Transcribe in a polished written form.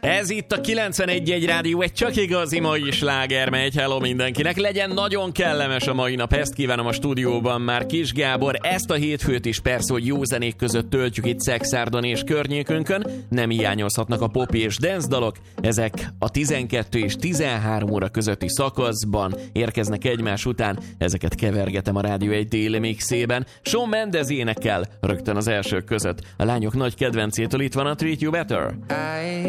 Ez itt a 91.1 Rádió, egy csak igazi mai sláger megy. Hello mindenkinek, legyen nagyon kellemes a mai nap, ezt kívánom a stúdióban már Kis Gábor. Ezt a hétfőt is persze, hogy jó zenék között töltjük itt Szexárdon és környékünkön. Nem hiányozhatnak a pop és dance dalok. Ezek a 12 és 13 óra közötti szakaszban érkeznek egymás után. Ezeket kevergetem a Rádió egy déli mixében. Shawn Mendes énekel rögtön az elsők között. A lányok nagy kedvencétől itt van a Treat You Better.